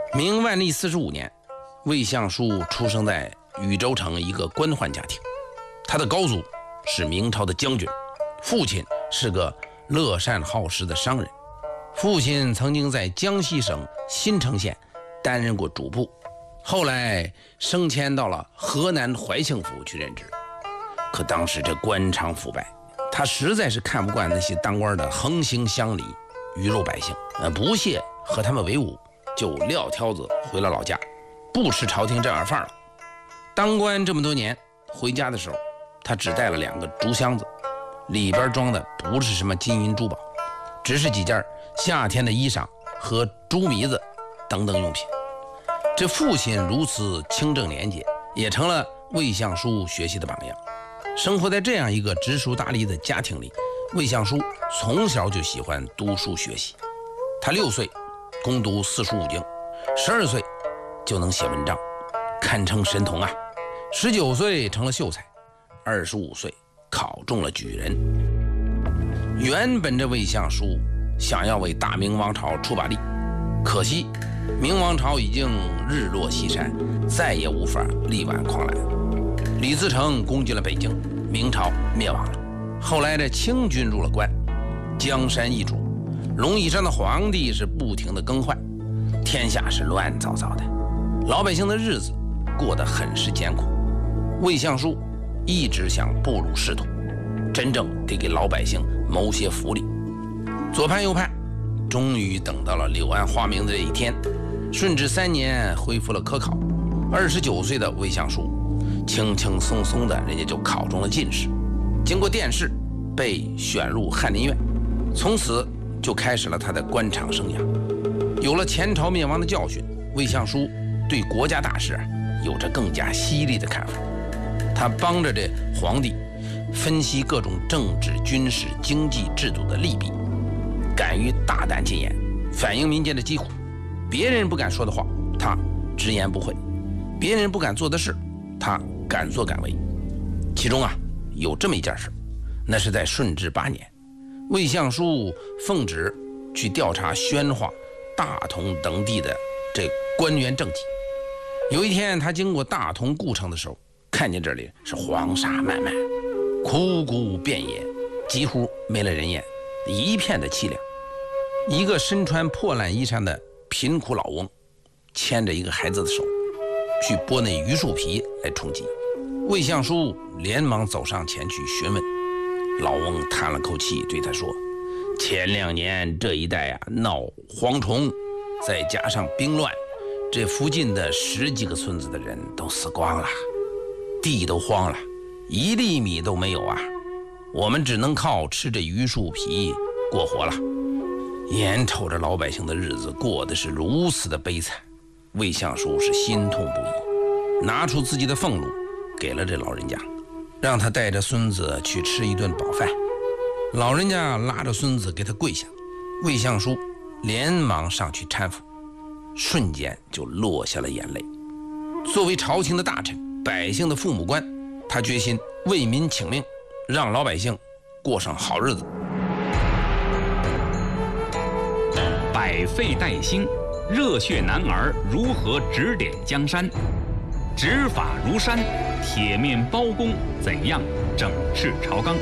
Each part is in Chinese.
明万历45年，魏相书出生在禹州城一个官宦家庭。他的高祖是明朝的将军，父亲是个乐善好施的商人。父亲曾经在江西省新城县担任过主簿，后来升迁到了河南怀庆府去任职。可当时这官场腐败，他实在是看不惯那些当官的横行乡里，鱼肉百姓，不屑和他们为伍，就撂挑子回了老家，不吃朝廷这碗饭了。当官这么多年，回家的时候，他只带了2个竹箱子，里边装的不是什么金银珠宝，只是几件夏天的衣裳和猪糜子等等用品。这父亲如此清正廉洁，也成了魏相书学习的榜样。生活在这样一个知书达理的家庭里，魏相书从小就喜欢读书学习。他6岁攻读四书五经，12岁就能写文章，堪称神童啊。19岁成了秀才，25岁考中了举人。原本这魏相书想要为大明王朝出把力，可惜明王朝已经日落西山，再也无法力挽狂澜。李自成攻进了北京，明朝灭亡了。后来这清军入了关，江山易主，龙椅上的皇帝是不停的更换，天下是乱糟糟的，老百姓的日子过得很是艰苦。魏相书一直想步入仕途，真正得给老百姓谋些福利。左盼右盼，终于等到了柳暗花明的这一天。顺治3年恢复了科考，29岁的魏相书轻轻松松的人家就考中了进士，经过殿试被选入翰林院，从此就开始了他的官场生涯。有了前朝灭亡的教训，魏相书对国家大事有着更加犀利的看法。他帮着这皇帝分析各种政治、军事、经济制度的利弊，敢于大胆进言，反映民间的疾苦。别人不敢说的话，他直言不讳；别人不敢做的事，他敢作敢为。其中有这么一件事，那是在顺治8年，魏相书奉旨去调查宣化、大同等地的这官员政绩。有一天，他经过大同故城的时候，看见这里是黄沙漫漫，枯骨遍野，几乎没了人烟，一片的凄凉。一个身穿破烂衣衫的贫苦老翁牵着一个孩子的手去剥那榆树皮来充饥。魏相书连忙走上前去询问，老翁叹了口气对他说，前2年这一带闹蝗虫，再加上兵乱，这附近的10几个村子的人都死光了，地都荒了，1粒米都没有啊，我们只能靠吃这榆树皮过活了。眼瞅着老百姓的日子过得是如此的悲惨，魏相书是心痛不已，拿出自己的俸禄给了这老人家，让他带着孙子去吃一顿饱饭。老人家拉着孙子给他跪下，魏相书连忙上去搀扶，瞬间就落下了眼泪。作为朝廷的大臣，百姓的父母官，他决心为民请命，让老百姓过上好日子。 百废待兴，热血男儿如何指点江山？执法如山，铁面包公怎样整治朝纲？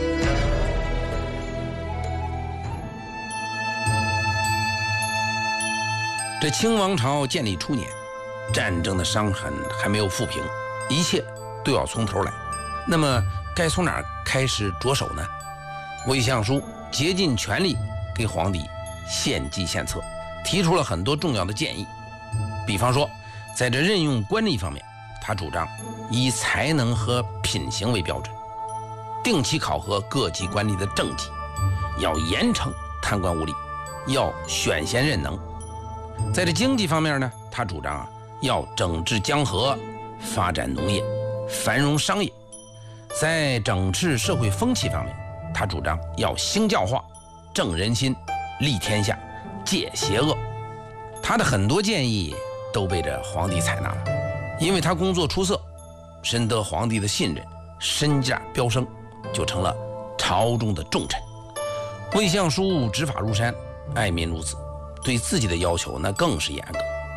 这清王朝建立初年，战争的伤痕还没有抚平，一切都要从头来。那么该从哪儿开始着手呢？魏相书竭尽全力给皇帝献计献策，提出了很多重要的建议。比方说，在这任用官吏方面，他主张以才能和品行为标准，定期考核各级官吏的政绩，要严惩贪官污吏，要选贤任能。在这经济方面呢，他主张要整治江河，发展农业，繁荣商业。在整治社会风气方面，他主张要兴教化，正人心，利天下，戒邪恶。他的很多建议都被这皇帝采纳了，因为他工作出色，深得皇帝的信任，身价飙升，就成了朝中的重臣。魏相书执法如山，爱民如子，对自己的要求那更是严格。他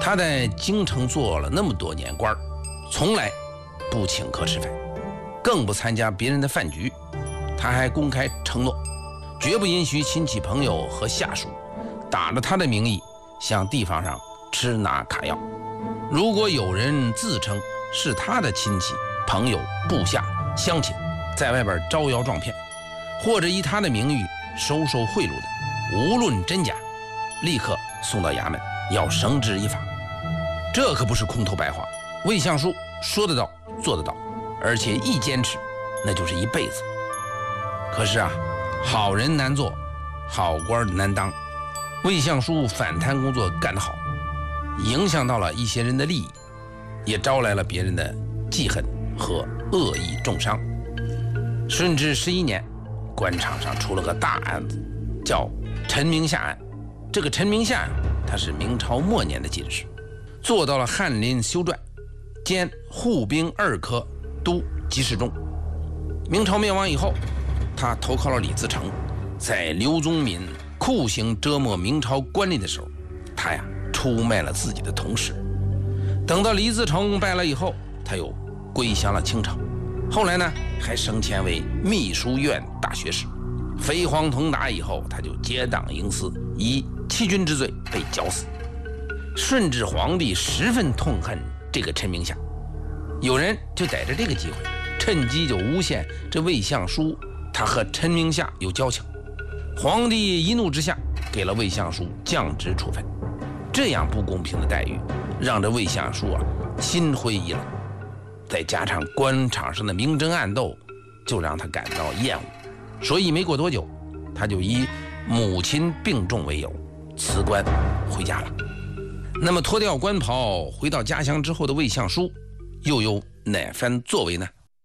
他在京城做了那么多年官，从来不请客吃饭，更不参加别人的饭局。他还公开承诺，绝不允许亲戚朋友和下属打着他的名义向地方上吃拿卡要。如果有人自称是他的亲戚、朋友、部下、乡亲，在外边招摇撞骗，或者以他的名誉收受贿赂的，无论真假，立刻送到衙门，要绳之以法。这可不是空头白话，魏相书说得到做得到，而且一坚持那就是一辈子。可是啊，好人难做，好官难当。魏相书反贪工作干得好，影响到了一些人的利益，也招来了别人的记恨和恶意重伤。顺治11年，官场上出了个大案子，叫陈明夏案。这个陈明夏他是明朝末年的进士，做到了翰林修撰，兼护兵2科都给事中。明朝灭亡以后，他投靠了李自成，在刘宗敏酷刑折磨明朝官吏的时候，他出卖了自己的同事。等到李自成败了以后，他又归降了清朝。后来呢，还升迁为秘书院大学士。飞黄腾达以后，他就结党营私，以欺君之罪被绞死。顺治皇帝十分痛恨这个陈明夏，有人就逮着这个机会，趁机就诬陷这魏相书他和陈明夏有交情。皇帝一怒之下，给了魏相书降职处分。这样不公平的待遇，让这魏相书心灰意冷，再加上官场上的明争暗斗，就让他感到厌恶。所以没过多久，他就以母亲病重为由辞官回家了。那么脱掉官袍回到家乡之后的魏相书，又有哪番作为呢？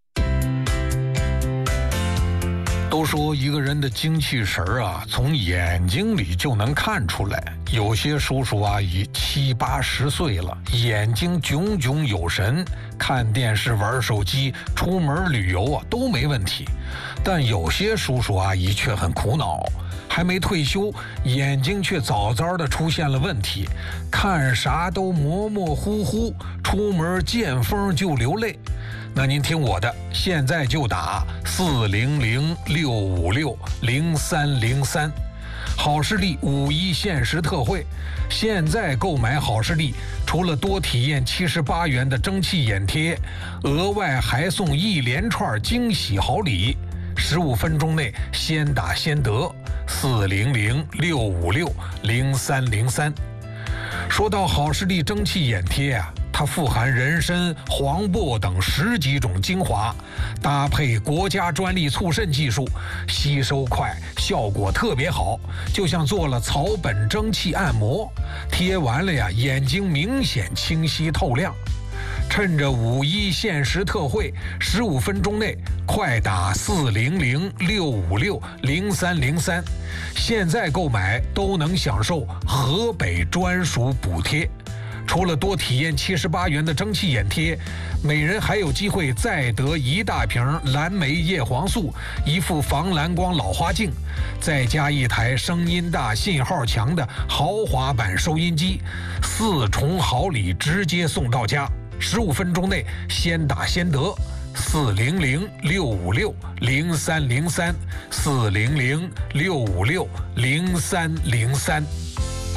都说一个人的精气神从眼睛里就能看出来。有些叔叔阿姨70、80岁了，眼睛炯炯有神，看电视、玩手机、出门旅游都没问题。但有些叔叔阿姨却很苦恼，还没退休，眼睛却早早的出现了问题，看啥都模模糊糊，出门见风就流泪。那您听我的，现在就打400-656-0303。好视力5·1限时特惠，现在购买好视力，除了多体验78元的蒸汽眼贴，额外还送1连串惊喜好礼。15分钟内先打先得，400-656-0303。说到好视力蒸汽眼贴它富含人参、黄柏等10几种精华，搭配国家专利促渗技术，吸收快，效果特别好，就像做了草本蒸汽按摩，贴完了眼睛明显清晰透亮。趁着5·1限时特惠，15分钟内快打400-656-0303，现在购买都能享受河北专属补贴。除了多体验78元的蒸汽眼贴，每人还有机会再得1大瓶蓝莓叶黄素、1副防蓝光老花镜，再加1台声音大、信号强的豪华版收音机，4重好礼直接送到家。15分钟内先打先得，400-656-0303，400-656-0303。